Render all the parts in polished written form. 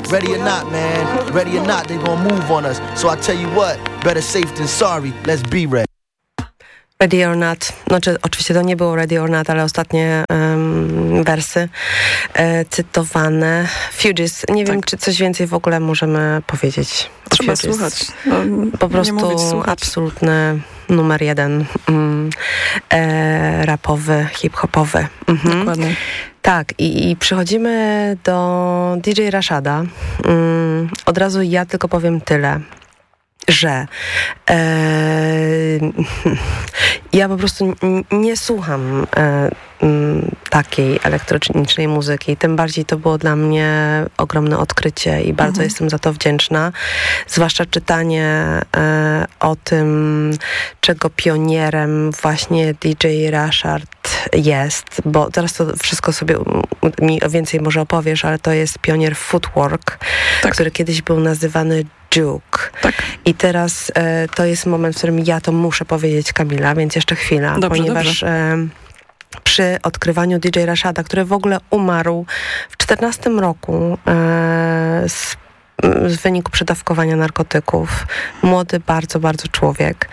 Ready or not, man. Ready or not, they gonna move on us. So I tell you what, better safe than sorry. Let's be ready. Ready or Not, znaczy oczywiście to nie było Ready or Not, ale ostatnie wersy cytowane. Fugees, nie wiem, czy coś więcej w ogóle możemy powiedzieć. Trzeba słuchać. Po prostu absolutny numer 1 rapowy, hip-hopowy. Dokładnie. Tak, i przechodzimy do DJ Rashada. Od razu ja tylko powiem tyle, że ja po prostu nie słucham takiej elektronicznej muzyki. Tym bardziej to było dla mnie ogromne odkrycie i bardzo jestem za to wdzięczna. Zwłaszcza czytanie o tym, czego pionierem właśnie DJ Rashad jest, bo teraz to wszystko sobie mi więcej może opowiesz, ale to jest pionier footwork, który kiedyś był nazywany juke. Tak. I teraz to jest moment, w którym ja to muszę powiedzieć, Kamila, więc jeszcze chwila, ponieważ przy odkrywaniu DJ Rashada, który w ogóle umarł w 2014 roku z wyniku przedawkowania narkotyków. Młody, bardzo, bardzo człowiek.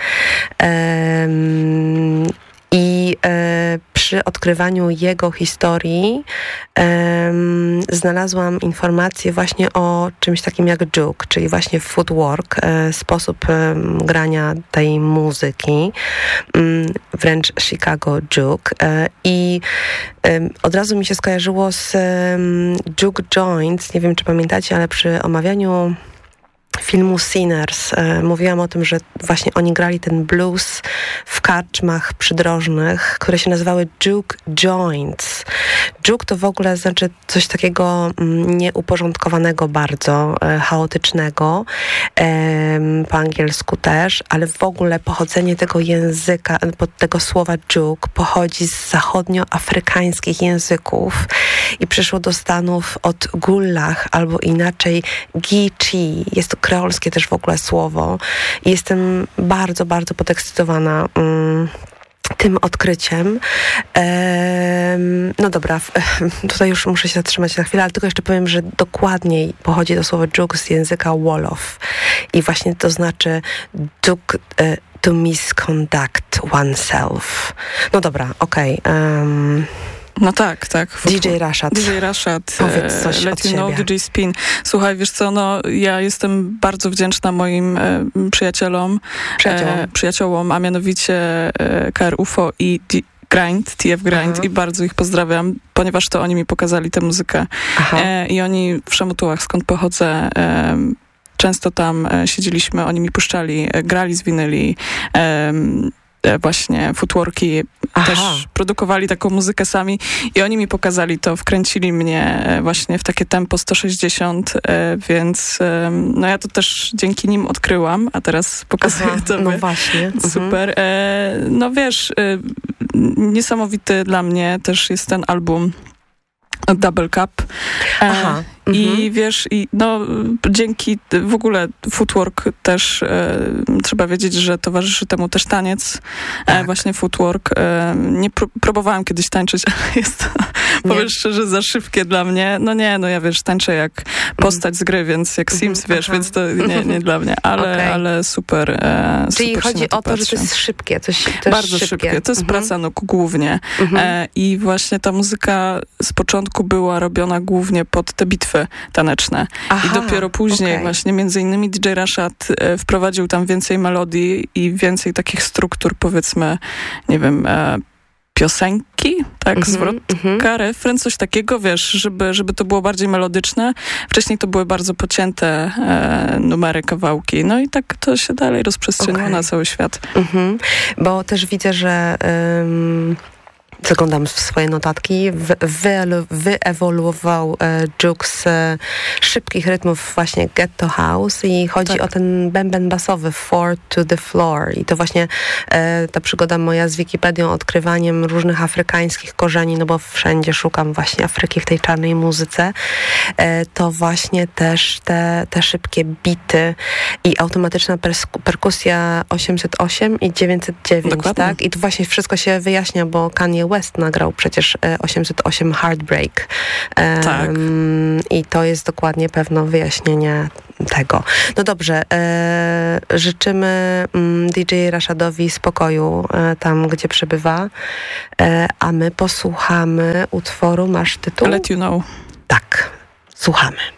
I przy odkrywaniu jego historii znalazłam informacje właśnie o czymś takim jak juke, czyli właśnie footwork, sposób grania tej muzyki, wręcz Chicago juke. I od razu mi się skojarzyło z juke joints. Nie wiem, czy pamiętacie, ale przy omawianiu filmu Sinners mówiłam o tym, że właśnie oni grali ten blues w karczmach przydrożnych, które się nazywały juke joints. Juke to w ogóle znaczy coś takiego nieuporządkowanego bardzo, chaotycznego, po angielsku też, ale w ogóle pochodzenie tego języka, tego słowa juke pochodzi z zachodnioafrykańskich języków i przyszło do Stanów od gullah, albo inaczej Geechee. Jest to kreolskie też w ogóle słowo. I jestem bardzo, bardzo podekscytowana tym odkryciem. No dobra, tutaj już muszę się zatrzymać na chwilę, ale tylko jeszcze powiem, że dokładniej pochodzi to słowo juke z języka Wolof. I właśnie to znaczy juke to misconduct oneself. No dobra, okej. No tak. DJ Rashad. Powiedz coś Let You Know, DJ Spin. Słuchaj, wiesz co, no ja jestem bardzo wdzięczna moim przyjaciołom, a mianowicie KR UFO i TF Grind i bardzo ich pozdrawiam, ponieważ to oni mi pokazali tę muzykę. I oni w Szamotułach, skąd pochodzę, często tam siedzieliśmy, oni mi puszczali, grali z winyli, właśnie footworki, też produkowali taką muzykę sami i oni mi pokazali to, wkręcili mnie właśnie w takie tempo 160, więc no ja to też dzięki nim odkryłam, a teraz pokazuję tobie. No właśnie. Super. No wiesz, niesamowity dla mnie też jest ten album Double Cup. I wiesz, dzięki w ogóle footwork też trzeba wiedzieć, że towarzyszy temu też taniec. Właśnie footwork. Nie próbowałam kiedyś tańczyć, ale jest to, powiem szczerze, za szybkie dla mnie. No ja wiesz, tańczę jak postać z gry, więc jak Sims, wiesz, więc to nie dla mnie, ale super. Czyli super chodzi o to, że to jest szybkie. Bardzo szybkie. To jest praca nóg głównie. I właśnie ta muzyka z początku była robiona głównie pod te bitwy taneczne. I dopiero później właśnie między innymi DJ Rashad wprowadził tam więcej melodii i więcej takich struktur, powiedzmy, nie wiem, piosenki, tak, zwrotka, refren, coś takiego, wiesz, żeby to było bardziej melodyczne. Wcześniej to były bardzo pocięte numery, kawałki. No i tak to się dalej rozprzestrzeniło na cały świat. Bo też widzę, że zaglądam w swoje notatki, wyewoluował juke z szybkich rytmów właśnie ghetto house i chodzi o ten bęben basowy four to the floor i to właśnie ta przygoda moja z Wikipedią, odkrywaniem różnych afrykańskich korzeni, no bo wszędzie szukam właśnie Afryki w tej czarnej muzyce, to właśnie też te szybkie bity i automatyczna perkusja 808 i 909, tak? I tu właśnie wszystko się wyjaśnia, bo Kanye Kanye West nagrał przecież 808 Heartbreak. Tak. I to jest dokładnie pewno wyjaśnienie tego. No dobrze, życzymy DJ Rashadowi spokoju tam, gdzie przebywa, a my posłuchamy utworu, masz tytuł? Let You Know. Tak, słuchamy.